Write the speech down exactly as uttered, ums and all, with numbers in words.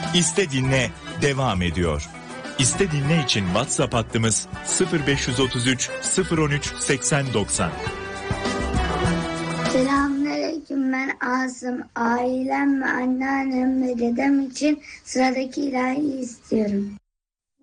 İste Dinle devam ediyor. İste Dinle için WhatsApp hattımız sıfır beş otuz üç sıfır on üç seksen doksan. Selamünaleyküm, ben Asım. Ailem ve anneannem ve dedem için sıradaki ilahi istiyorum.